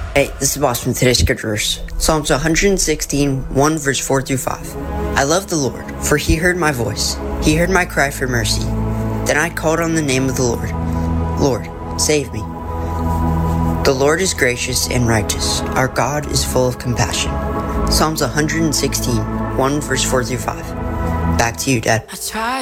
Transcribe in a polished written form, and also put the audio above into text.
Hey, this is Boss from today's scripture verse. Psalms 116, 1 verse 4 through 5. I love the Lord, for he heard my voice. He heard my cry for mercy. Then I called on the name of the Lord. Lord, save me. The Lord is gracious and righteous. Our God is full of compassion. Psalms 116, 1 verse 4 through 5. Back to you, Dad.